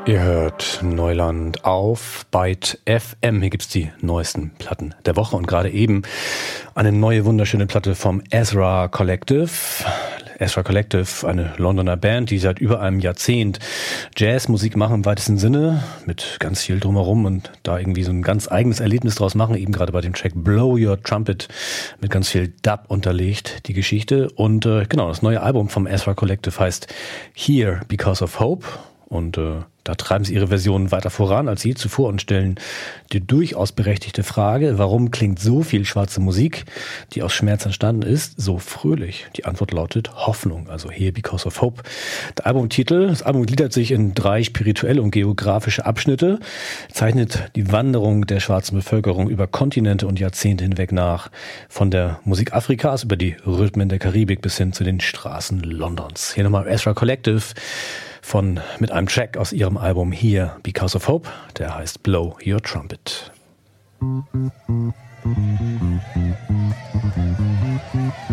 Ihr hört Neuland auf Byte FM. Hier gibt's die neuesten Platten der Woche und gerade eben eine neue wunderschöne Platte vom Ezra Collective. Ezra Collective, eine Londoner Band, die seit über einem Jahrzehnt Jazzmusik machen im weitesten Sinne, mit ganz viel drumherum und da irgendwie so ein ganz eigenes Erlebnis draus machen, eben gerade bei dem Track Blow Your Trumpet mit ganz viel Dub unterlegt, die Geschichte. Und genau, das neue Album vom Ezra Collective heißt Here Because of Hope und da treiben sie ihre Version weiter voran als je zuvor und stellen die durchaus berechtigte Frage, warum klingt so viel schwarze Musik, die aus Schmerz entstanden ist, so fröhlich? Die Antwort lautet Hoffnung, also Here Because of Hope. Das Album gliedert sich in 3 spirituelle und geografische Abschnitte, zeichnet die Wanderung der schwarzen Bevölkerung über Kontinente und Jahrzehnte hinweg nach, von der Musik Afrikas über die Rhythmen der Karibik bis hin zu den Straßen Londons. Hier nochmal Ezra Collective mit einem Track aus ihrem Album Here Because of Hope, der heißt Blow Your Trumpet.